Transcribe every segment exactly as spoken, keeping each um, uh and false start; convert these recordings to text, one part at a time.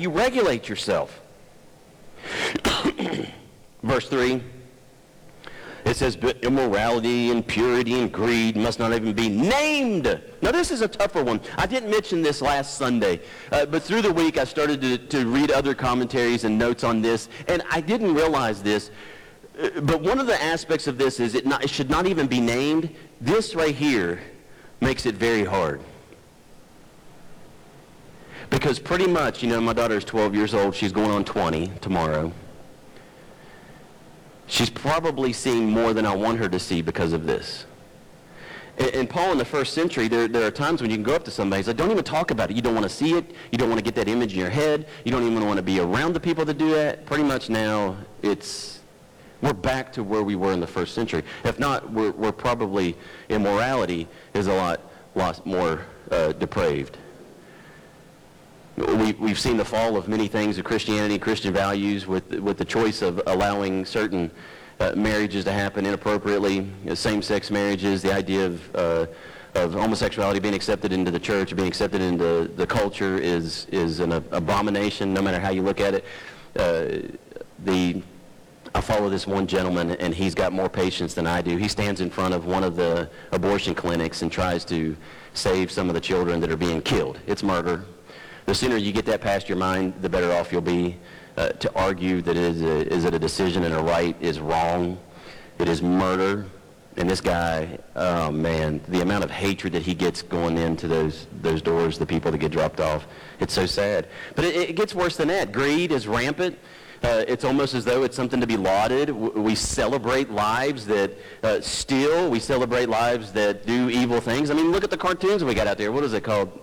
you regulate yourself. Verse three, it says, but immorality and purity and greed must not even be named. Now this is a tougher one. I didn't mention this last Sunday, uh, but through the week I started to, to read other commentaries and notes on this, and I didn't realize this, uh, but one of the aspects of this is it, not, it should not even be named. This right here makes it very hard. Because pretty much, you know, my daughter is twelve years old. She's going on twenty tomorrow. She's probably seeing more than I want her to see because of this. And, and Paul, in the first century, there, there are times when you can go up to somebody, he's like, don't even talk about it. You don't want to see it. You don't want to get that image in your head. You don't even want to be around the people that do that. Pretty much now, it's, we're back to where we were in the first century. If not, we're, we're probably, immorality is a lot, lot more uh, depraved. We, we've seen the fall of many things of Christianity, Christian values, with with the choice of allowing certain uh, marriages to happen inappropriately, you know, same-sex marriages, the idea of uh, of homosexuality being accepted into the church, being accepted into the culture is is an abomination, no matter how you look at it. Uh, the I follow this one gentleman, and he's got more patience than I do. He stands in front of one of the abortion clinics and tries to save some of the children that are being killed. It's murder. The sooner you get that past your mind, the better off you'll be. Uh, to argue that it is, a, is it a decision and a right is wrong. It is murder. And this guy, oh man, the amount of hatred that he gets going into those those doors, the people that get dropped off, it's so sad. But it, it gets worse than that. Greed is rampant. Uh, it's almost as though it's something to be lauded. We celebrate lives that uh, steal. We celebrate lives that do evil things. I mean, look at the cartoons we got out there. What is it called?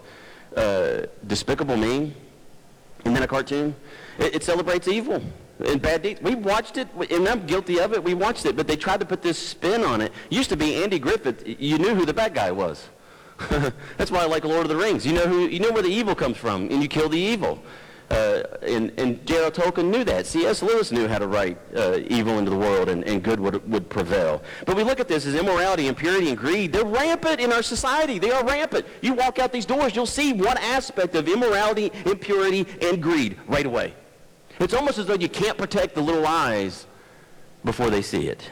Uh, Despicable Me. Isn't that a cartoon? It, it celebrates evil and bad deeds. We watched it, and I'm guilty of it. We watched it, but they tried to put this spin on it. It used to be Andy Griffith. You knew who the bad guy was. That's why I like Lord of the Rings. You know who, you know where the evil comes from, and you kill the evil. Uh, and, and J R Tolkien knew that. C S Lewis knew how to write uh, evil into the world, and, and good would, would prevail. But we look at this as immorality, impurity, and greed. They're rampant in our society. They are rampant. You walk out these doors, you'll see one aspect of immorality, impurity, and greed right away. It's almost as though you can't protect the little eyes before they see it.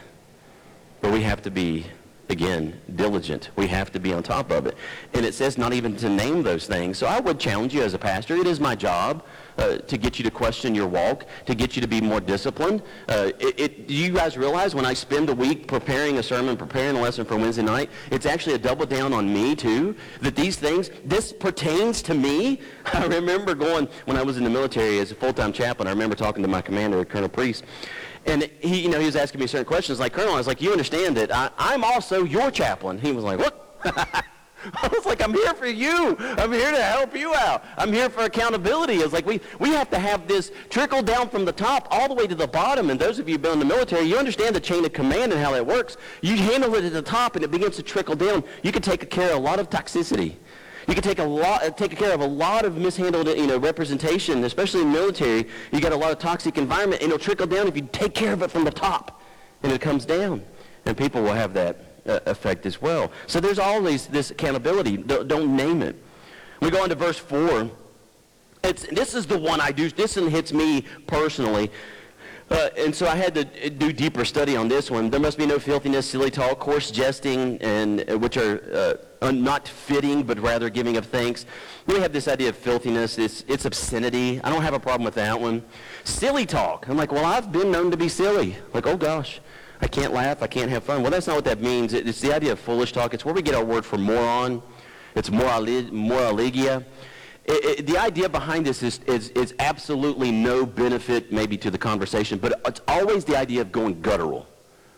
But we have to be, again, diligent. We have to be on top of it. And it says not even to name those things. So I would challenge you as a pastor. It is my job uh, to get you to question your walk, to get you to be more disciplined. Uh, it, it, do you guys realize when I spend a week preparing a sermon, preparing a lesson for Wednesday night, it's actually a double down on me too, that these things, this pertains to me. I remember going, when I was in the military as a full-time chaplain, I remember talking to my commander, Colonel Priest, and he, you know, he was asking me certain questions like, Colonel, I was like, you understand that I, I'm also your chaplain. He was like, what? I was like, I'm here for you. I'm here to help you out. I'm here for accountability. It's like we, we have to have this trickle down from the top all the way to the bottom. And those of you who've been in the military, you understand the chain of command and how that works. You handle it at the top and it begins to trickle down. You can take care of a lot of toxicity. You can take a lot, take care of a lot of mishandled, you know, representation, especially in the military. You got a lot of toxic environment, and it'll trickle down if you take care of it from the top, and it comes down, and people will have that uh, effect as well. So there's always this accountability. Don't, don't name it. We go on to verse four. It's, this is the one I do. This one hits me personally. Uh, and so I had to do deeper study on this one. There must be no filthiness, silly talk, coarse jesting, and uh, which are uh, not fitting, but rather giving of thanks. We have this idea of filthiness. It's, it's obscenity. I don't have a problem with that one. Silly talk. I'm like, well, I've been known to be silly. Like, oh gosh, I can't laugh. I can't have fun. Well, that's not what that means. It, it's the idea of foolish talk. It's where we get our word for moron. It's morali- moraligia. It, it, the idea behind this is, is, is absolutely no benefit maybe to the conversation, but it's always the idea of going guttural.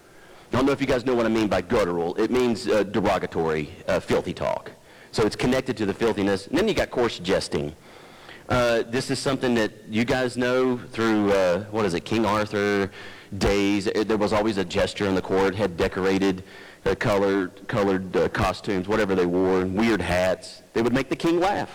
I don't know if you guys know what I mean by guttural. It means uh, derogatory, uh, filthy talk. So it's connected to the filthiness. And then you got coarse jesting. Uh, this is something that you guys know through, uh, what is it, King Arthur days. It, there was always a jester in the court, had decorated, uh, colored, colored uh, costumes, whatever they wore, weird hats. They would make the king laugh.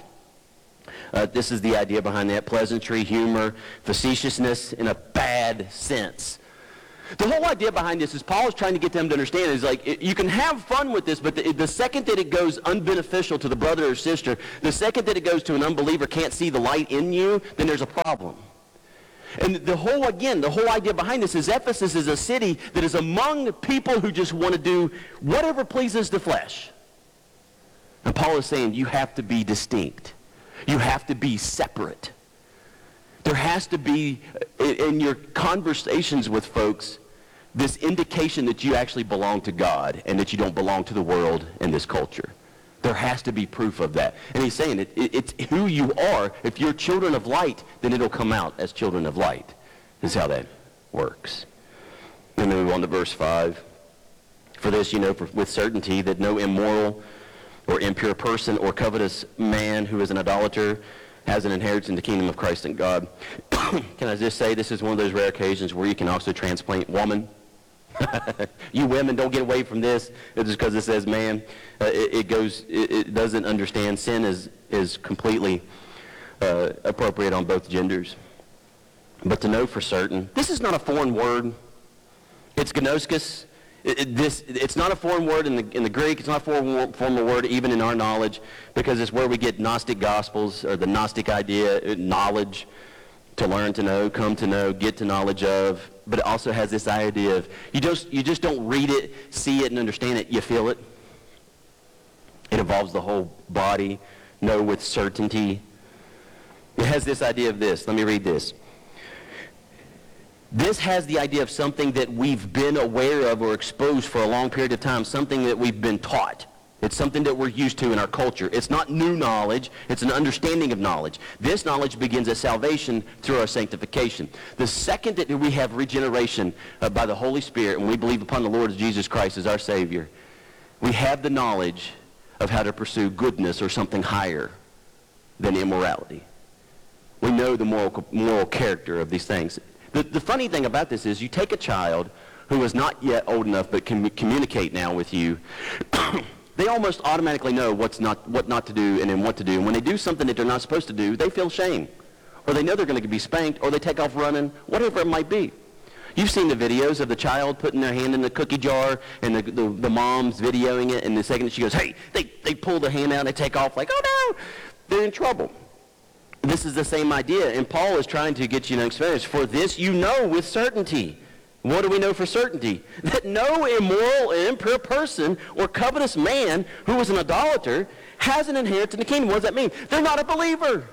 Uh, this is the idea behind that. Pleasantry, humor, facetiousness in a bad sense. The whole idea behind this is Paul is trying to get them to understand is like, it, you can have fun with this, but the, the second that it goes unbeneficial to the brother or sister, the second that it goes to an unbeliever can't see the light in you, then there's a problem. And the whole, again, the whole idea behind this is Ephesus is a city that is among people who just want to do whatever pleases the flesh. And Paul is saying you have to be distinct. You have to be separate. There has to be, in your conversations with folks, this indication that you actually belong to God and that you don't belong to the world and this culture. There has to be proof of that. And he's saying it, it, it's who you are. If you're children of light, then it'll come out as children of light. This is how that works. And then we move on to verse five. For this you know for, with certainty that no immoral or impure person or covetous man who is an idolater has an inheritance in the kingdom of Christ and God. Can I just say this is one of those rare occasions where you can also transplant woman. You women don't get away from this just because it says man. Uh, it, it goes. It, it doesn't understand sin is is completely uh, appropriate on both genders. But to know for certain, this is not a foreign word. It's gnoskos. It, it, this, it's not a foreign word in the, in the Greek. It's not a foreign, foreign word even in our knowledge, because it's where we get Gnostic Gospels, or the Gnostic idea, knowledge, to learn to know, come to know, get to knowledge of. But it also has this idea of, you just, you just don't read it, see it, and understand it. You feel it. It involves the whole body. Know with certainty. It has this idea of this. Let me read this. This has the idea of something that we've been aware of or exposed for a long period of time, something that we've been taught. It's something that we're used to in our culture. It's not new knowledge. It's an understanding of knowledge. This knowledge begins at salvation through our sanctification. The second that we have regeneration uh, by the Holy Spirit, and we believe upon the Lord Jesus Christ as our Savior, we have the knowledge of how to pursue goodness or something higher than immorality. We know the moral, moral character of these things. The, the funny thing about this is you take a child who is not yet old enough but can communicate now with you. They almost automatically know what's not, what not to do and then what to do. And when they do something that they're not supposed to do, they feel shame. Or they know they're going to be spanked, or they take off running, whatever it might be. You've seen the videos of the child putting their hand in the cookie jar and the, the, the mom's videoing it, and the second that she goes, hey, they, they pull their hand out and they take off like, oh no, they're in trouble. This is the same idea, and Paul is trying to get you an experience. For this you know with certainty. What do we know for certainty? That no immoral and impure person or covetous man who is an idolater has an inheritance in the kingdom. What does that mean? They're not a believer.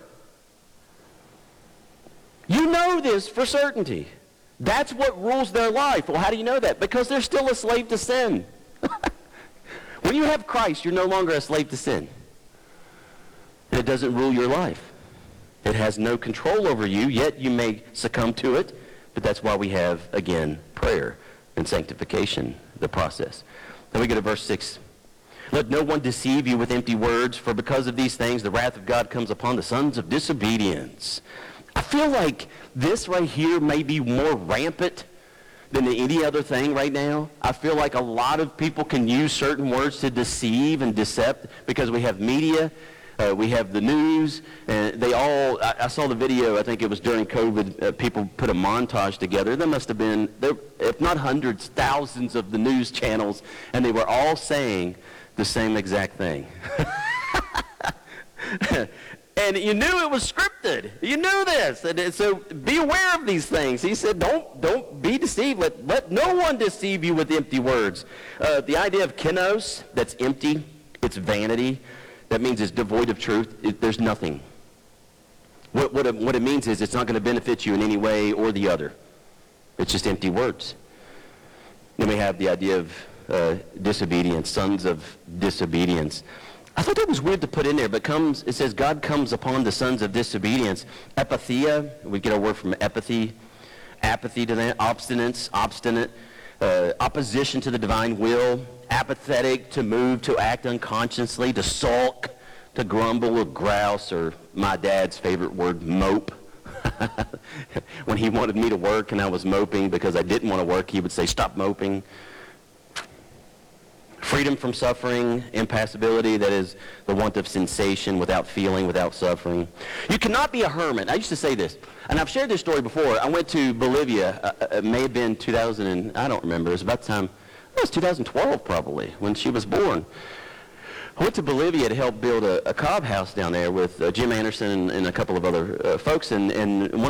You know this for certainty. That's what rules their life. Well, how do you know that? Because they're still a slave to sin. When you have Christ, you're no longer a slave to sin. And it doesn't rule your life. It has no control over you, yet you may succumb to it. But that's why we have, again, prayer and sanctification, the process. Then we go to verse six. Let no one deceive you with empty words, for because of these things the wrath of God comes upon the sons of disobedience. I feel like this right here may be more rampant than any other thing right now. I feel like a lot of people can use certain words to deceive and decept because we have media. Uh, we have the news, and they all, I, I saw the video, I think it was during COVID, uh, people put a montage together. There must have been, there, if not hundreds, thousands of the news channels, and they were all saying the same exact thing. And you knew it was scripted. You knew this. And so be aware of these things. He said, don't, don't be deceived. Let, let no one deceive you with empty words. Uh, the idea of kenos, that's empty, it's vanity. That means it's devoid of truth. It, there's nothing. What, what, it, what it means is it's not going to benefit you in any way or the other. It's just empty words. Then we have the idea of uh, disobedience, sons of disobedience. I thought that was weird to put in there, but comes, it says God comes upon the sons of disobedience. Epathia, we get our word from apathy. Apathy to that, obstinance, obstinate, uh, opposition to the divine will. Apathetic, to move, to act unconsciously, to sulk, to grumble or grouse, or my dad's favorite word, mope. When he wanted me to work and I was moping because I didn't want to work, he would say, stop moping. Freedom from suffering, impassibility, that is the want of sensation without feeling, without suffering. You cannot be a hermit. I used to say this, and I've shared this story before. I went to Bolivia, uh, it may have been two thousand, and I don't remember, it was about the time, it was two thousand twelve probably, when she was born. I went to Bolivia to help build a, a cob house down there with uh, Jim Anderson and, and a couple of other uh, folks, and, and one